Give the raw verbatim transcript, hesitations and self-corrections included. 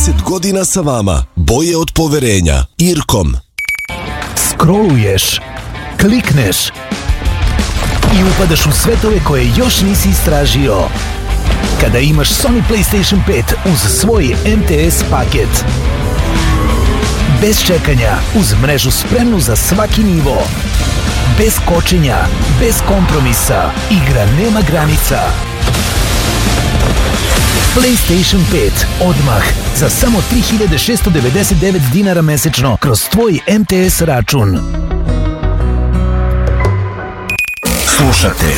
trideset godina sa vama. Boje od poverenja. Irkom. Scrolluješ, klikneš i upadaš u svetove koje još nisi istražio. Kada imaš Sony PlayStation pet uz svoj M T S paket. Bez čekanja, uz mrežu spremnu za svaki nivo. Bez kočenja, bez kompromisa, igra nema granica. PlayStation pet odmah za samo tri hiljade šesto devedeset devet dinara mesečno kroz tvoj M T S račun. Slušate